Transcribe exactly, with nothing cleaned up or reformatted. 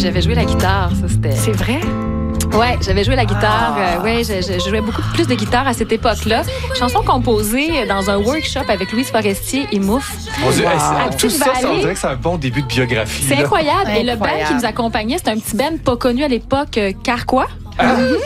j'avais joué la guitare. Ça, c'était... C'est vrai? Ouais, j'avais joué la guitare. Ah. Euh, ouais, je, je, je jouais beaucoup plus de guitare à cette époque-là. Chanson composée dans un workshop avec Louise Forestier et Mouf. On dirait, Wow. Tout ça, ça, on dirait que c'est un bon début de biographie. C'est là. incroyable. incroyable. Et le band qui nous accompagnait, c'était un petit band pas connu à l'époque, euh, Carquois. Ah.